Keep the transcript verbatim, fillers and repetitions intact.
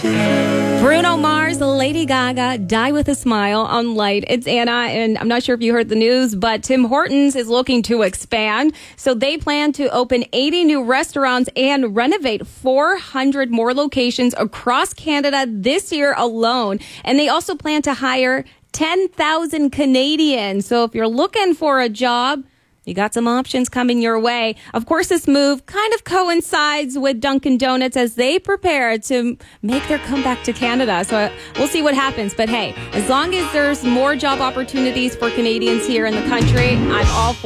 Bruno Mars, Lady Gaga, Die with a Smile on Light. It's Anna, and I'm not sure if you heard the news, but Tim Hortons is looking to expand. So they plan to open eighty new restaurants and renovate four hundred more locations across Canada this year alone. And they also plan to hire ten thousand Canadians. So if you're looking for a job, you got some options coming your way. Of course, this move kind of coincides with Dunkin' Donuts as they prepare to make their comeback to Canada. So we'll see what happens. But hey, as long as there's more job opportunities for Canadians here in the country, I'm all for it.